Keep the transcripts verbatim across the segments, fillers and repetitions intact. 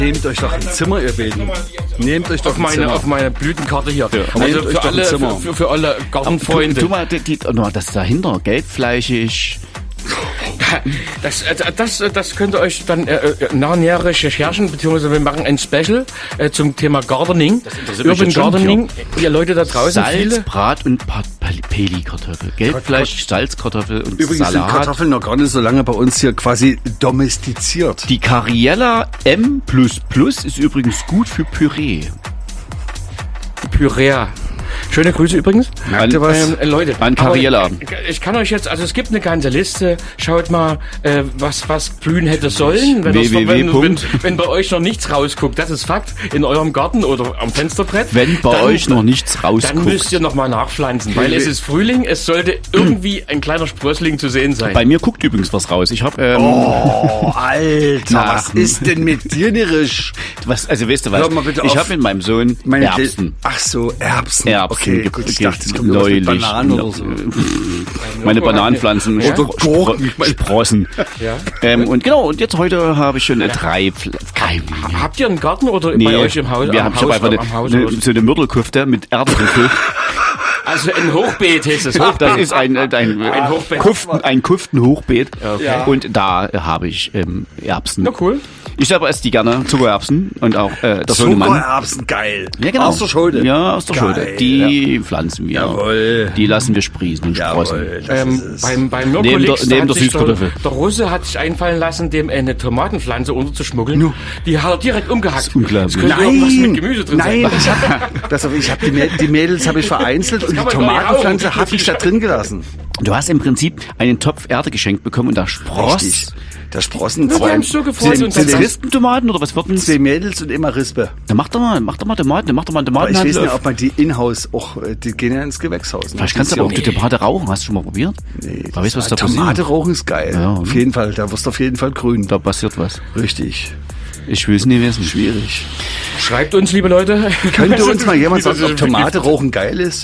Nehmt euch doch ein Zimmer, ihr Beten. Nehmt euch doch Auf ein meine, Zimmer. auf meine Blütenkarte hier. Ja, Also nehmt euch für doch ein alle, Zimmer. für, für, für alle Gartenfreunde. Tu mal, die, die, no, das dahinter, gelbfleischig. Das, das, das könnt ihr euch dann äh, nach näher recherchen, beziehungsweise wir machen ein Special äh, zum Thema Gardening. Urban Gardening. Ihr Leute da draußen, Salz, viele. Brat und Pa- Peli- Peli-Kartoffel. Gelbfleisch, Salzkartoffel und Übrigens sind Salat. Kartoffeln noch gar nicht so lange bei uns hier quasi domestiziert. Die Cariella M plus plus ist übrigens gut für Püree. Püree. Schöne Grüße übrigens. Merkt ihr was? Ähm, äh, Leute, An Cariella. aber ich kann euch jetzt, also es gibt eine ganze Liste. Schaut mal, äh, was was blühen hätte sollen, wenn, das, w w w. wenn, wenn, wenn bei euch noch nichts rausguckt. Das ist Fakt. In eurem Garten oder am Fensterbrett. Wenn bei dann, euch noch nichts rausguckt. Dann müsst ihr noch mal nachpflanzen, weil es ist Frühling. Es sollte irgendwie ein kleiner Sprössling zu sehen sein. Bei mir guckt übrigens was raus. Ich habe ähm, Oh, Alter, Na. was ist denn mit dir nerisch? was, also weißt du was? Hör mal bitte Ich auf. habe mit meinem Sohn Meine Erbsen. Ach so, Erbsen. Erbsen Okay, ge- gut, ich ge- dachte, es kommt noch was mit neulich. Bananen oder so. Meine Bananenpflanzen, Oder Spro- Gurken. Spro- Sprossen. Ja. Ähm, und genau, und jetzt heute habe ich schon äh, drei Pfl- Kein, Habt ihr einen Garten oder nee, bei euch im Haus? wir am haben ich hab Haus, einfach eine, am Haus eine, oder- so eine Mörtelküfte mit Erdrüffel. Also ein Hochbeet heißt es. Das ist ein, äh, ein, Ein Hochbeet. Kuften, ein Kuftenhochbeet. Okay. Und da äh, habe ich ähm, Erbsen. Na cool. Ich selber esse die gerne, Zuckererbsen und auch äh, der Sohnemann. Zuckererbsen, geil. Ja, genau. Aus der Schulde. Ja, aus der Geil, Schulde. Die pflanzen wir. Jawohl. Die lassen wir sprießen und sprossen. Jawohl, das Ähm, ist es. beim beim Neben der- Mirkolix, da neben hat der sich Süßkartoffel. Der, der Russe hat sich einfallen lassen, dem eine Tomatenpflanze unterzuschmuggeln. Die hat er direkt umgehackt. unglaublich. Es könnte irgendwas mit Gemüse drin nein, sein. ich hab, pass auf, ich hab die, Mä- die Mädels habe ich vereinzelt und die kann man doch nicht Tomatenpflanze rauchen. habe ich da drin gelassen. Du hast im Prinzip einen Topf Erde geschenkt bekommen und da spross. Richtig. Da sprossen Ja, die zwei, haben so gefreut sind, und sind das- Rispentomaten oder was wird denn? zwei Mädels und immer Rispe. Dann mach doch mal, mach doch mal Tomaten, mach doch mal einen Aber ich weiß Tomatenhandel nicht, auf. ob man die in-house auch, äh, die gehen ja ins Gewächshaus. Ne? Vielleicht kannst du aber auch die Tomate rauchen. Hast du schon mal probiert? Nee, Aber weißt du, was da Tomate passiert? rauchen ist geil. Ja, auf ne? jeden Fall, da wirst du auf jeden Fall grün. Da passiert was. Richtig. Ich will es nie wissen. Schwierig. Schreibt uns, liebe Leute. Könnte uns mal jemand sagen, ob Tomate rauchen geil ist?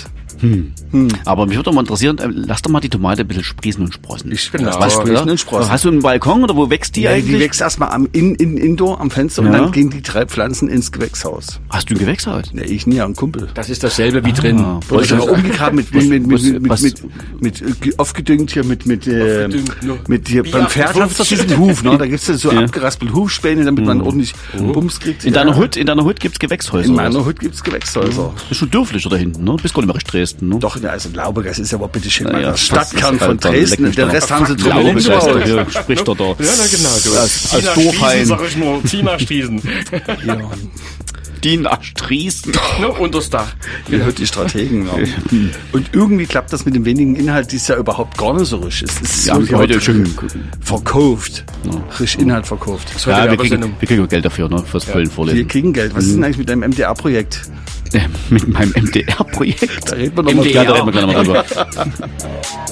Aber mich würde doch mal interessieren, äh, lass doch mal die Tomate ein bisschen sprießen und sprossen. Ich Genau. was Was, sprießen oder? und sprossen. Hast du einen Balkon oder wo wächst die Ja, eigentlich? die wächst erstmal am in, in, Indoor am Fenster und Ja. dann gehen die drei Pflanzen ins Gewächshaus. Hast du ein Gewächshaus? Ne, ich nie, ein Kumpel. Das ist dasselbe wie drin. Ah. Wurde Was- schon mal umgegraben mit, mit, mit, was- mit, mit, was- mit, mit, mit äh, aufgedüngt hier mit, mit, äh, Aufgedüngt, ne? mit hier, Wie beim auf Pferd der hast du diesen Huf, ne? Da gibt's ja so Ja. abgeraspelte Hufspäne, damit man ordentlich Bums kriegt. In Ja. deiner Hut, in deiner Hut gibt's Gewächshäuser. In oder meiner was? Hut gibt's Gewächshäuser. Das ist schon dürflicher da hinten, ne? Du bist gar nicht mehr recht Dresden, ne? Doch, ne, also Laubergas ist aber bitte schön Na mal ja, der Stadtkern das ist von halt dann Dresden. leck mich Den doch. Rest haben sie zu Laubergas, zu Hause. Hier spricht er da. Ja, na genau. Du. Als, als Tina Dorfheim. Stiesen, sag ich nur. Tina Stiesen. Ja, Die nach Dresden. Ne, unters Dach. ihr hört die Strategen. Ja. Und irgendwie klappt das mit dem wenigen Inhalt dieses Jahr überhaupt gar nicht so richtig. Es ist Wir haben so heute schon. verkauft. Richtig Inhalt verkauft. Das war Ja, die wir kriegen, Werbesendung. wir kriegen Geld dafür, ne? Fürs vollen Wir Vorlesen. kriegen Geld. Was ist denn eigentlich mit deinem M D A-Projekt? Äh, mit meinem M D R-Projekt. Da reden wir noch mal M D R. Ja, da reden wir gleich nochmal drüber.